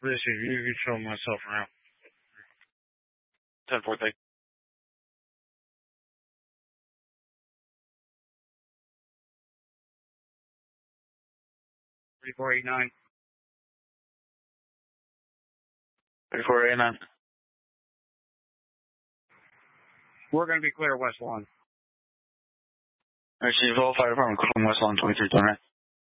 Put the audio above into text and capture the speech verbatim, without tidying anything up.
position. You can show myself around. ten four, thank you. thirty-four eighty-nine. thirty-four eighty-nine. We're going to be clear West Lawn. Alright, Chief, all fire department, West Lawn, twenty-three twenty-nine.